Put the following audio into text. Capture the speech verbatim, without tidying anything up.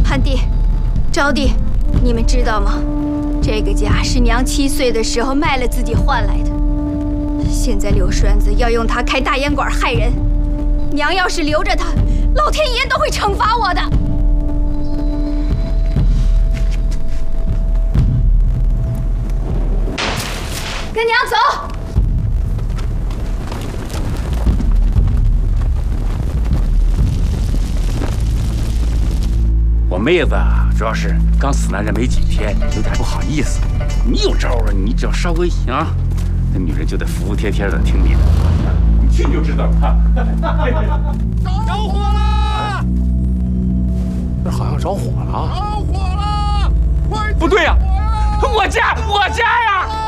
汉弟、招娣，你们知道吗？这个家是娘七岁的时候卖了自己换来的。现在柳栓子要用它开大烟馆害人，娘要是留着他，老天爷都会惩罚我的。跟娘走。 我妹子啊，主要是刚死那人没几天，有点不好意思。你有招啊？你只要稍微啊，那女人就得服服帖帖的听你的。你去你就知道了。 着火了！ 这好像着火了。 着火了！快！ 不对呀，我家，我家呀！